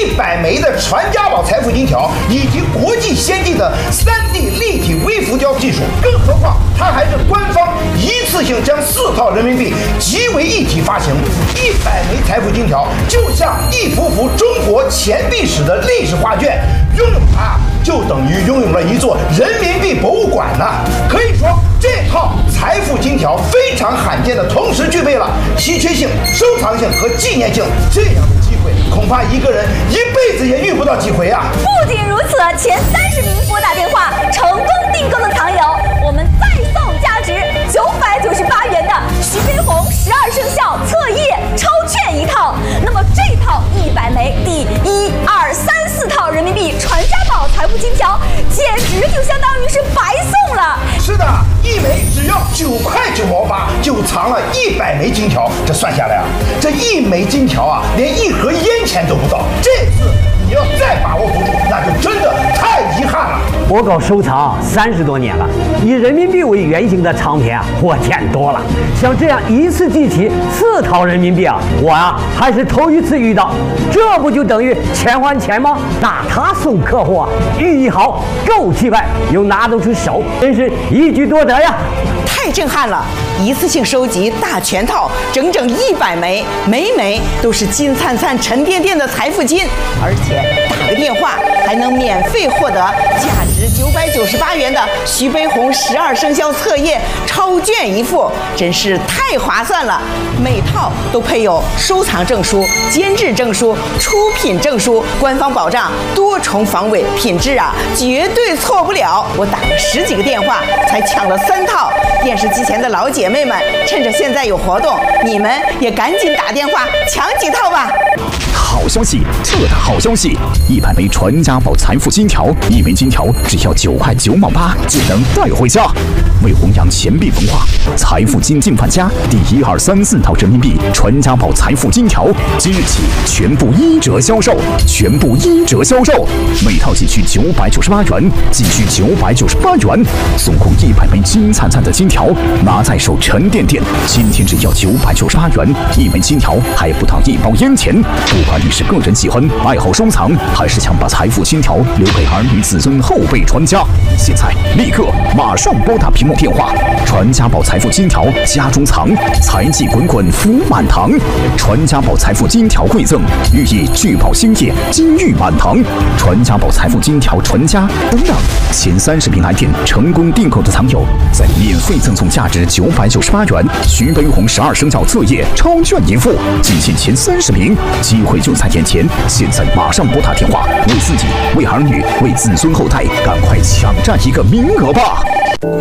100枚的传家宝财富金条，以及国际先进的3D 立体微浮胶技术。更何况，它还是官方一次性将4套人民币集为一体发行。100枚财富金条就像一幅幅中国钱币史的历史画卷，拥有它就等于拥有了一座人民币博物馆呢。可以说，这套财富金条非常罕见的同时具备了稀缺性、收藏性和纪念性，这样的机会恐怕一个人一辈子也遇不到几回啊！ 不仅如此，前30名拨打电话成功订购的藏友，我们再送价值998元的徐悲鸿12生肖册页超券1套。那么这套100枚第1、2、3、4套人民币传家宝财富金条，简直就相当于是白送了。 是的，1枚只要9块9毛8，就藏了100枚金条。这算下来啊，这1枚金条啊，连1盒烟钱都不到。这次你要再把握不住，那就真的太遗憾了。 我搞收藏30多年了，以人民币为原型的唱片啊，我见多了。像这样一次集齐4套人民币啊，我啊还是头一次遇到。这不就等于钱还钱吗？那他送客户啊，寓意好，够气派，又拿得出手，真是一举多得呀！ 太震撼了！一次性收集大全套，整整100枚，每枚都是金灿灿、沉甸甸的财富金，而且打个电话还能免费获得价值998元的徐悲鸿12生肖册页超卷1副，真是太划算了！每套都配有收藏证书、监制证书、出品证书，官方保障多重防伪，品质啊绝对错不了。我打了10几个电话才抢了3套。电视机前的老姐妹们，趁着现在有活动，你们也赶紧打电话抢几套吧！ 好消息，特大好消息！100枚传家宝财富金条，1枚金条只要9块9毛8就能带回家。为弘扬钱币文化，财富金进范家第1、2、3、4套人民币传家宝财富金条，即日起全部1折销售，全部1折销售，每套仅需998元，仅需998元，送空100枚金灿灿的金条，拿在手沉甸甸。今天只要998元，1枚金条还不到1包烟钱。不管你是个人喜欢、爱好收藏，还是想把财富金条留给儿女子孙后辈传家，现在立刻马上拨打屏幕电话，传家宝财富金条家中藏，财气滚滚福满堂。传家宝财富金条馈赠，寓意聚宝兴业，金玉满堂。传家宝财富金条传家等等，前30名来电成功订购的藏友，再免费赠送价值998元徐悲鸿12生肖册页超卷1副，仅限前30名，机会就在眼前，现在马上拨打电话，为自己、为儿女、为子孙后代，赶快抢占一个名额吧！